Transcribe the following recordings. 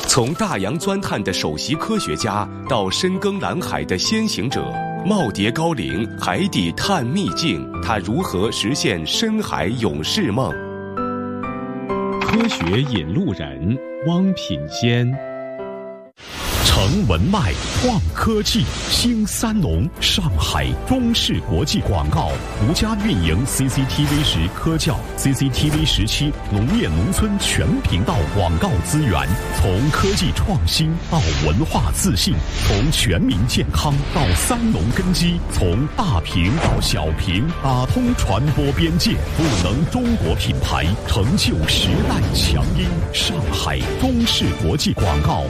从大洋钻探的首席科学家到深耕蓝海的先行者，耄耋高龄，海底探秘境，他如何实现深海勇士梦？ 科学引路人汪品先。成文脉创科技，兴三农，上海中视国际广告独家运营 CCTV10科教 CCTV17农业农村全频道广告资源，从科技创新到文化自信，从全民健康到三农根基，从大屏到小屏，打通传播边界，赋能中国品牌，成就时代强音。上海中视国际广告。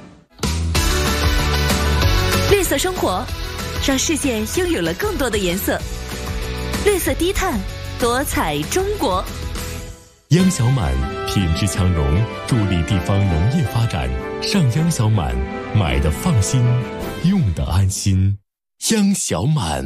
绿色生活，让世界拥有了更多的颜色。绿色低碳，多彩中国。 央小满品质强融，助力地方农业发展。上央小满，买的放心，用的安心。央小满。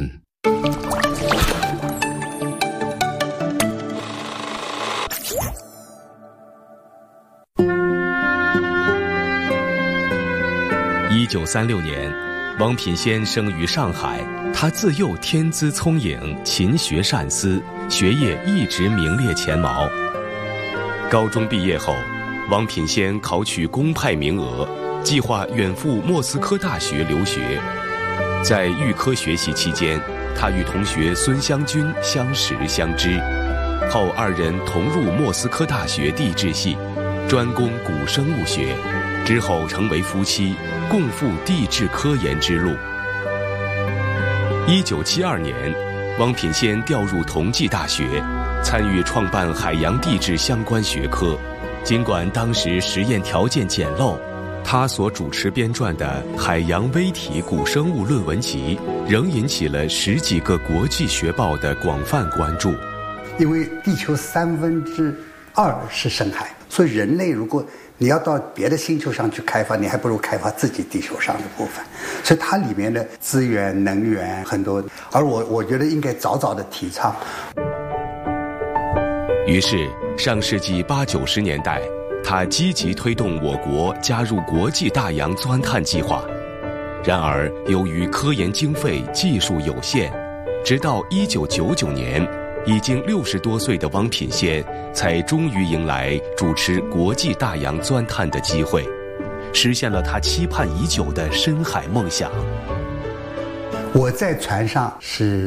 1936年，汪品先生于上海。他自幼天资聪颖，勤学善思，学业一直名列前茅。高中毕业后，汪品先考取公派名额，计划远赴莫斯科大学留学。在预科学习期间，他与同学孙湘军相识相知，后二人同入莫斯科大学地质系，专攻古生物学，之后成为夫妻，共赴地质科研之路。1972年，汪品先调入同济大学，参与创办海洋地质相关学科。尽管当时实验条件简陋，他所主持编撰的《海洋微体古生物论文集》仍引起了10几个国际学报的广泛关注。 因为地球2/3是深海，所以人类如果你要到别的星球上去开发，你还不如开发自己地球上的部分。所以它里面的资源、能源很多，而我觉得应该早早的提倡。 于是，上世纪80、90年代，他积极推动我国加入国际大洋钻探计划。然而，由于科研经费、技术有限，直到1999年，已经60多岁的汪品先才终于迎来主持国际大洋钻探的机会，实现了他期盼已久的深海梦想。 我在船上是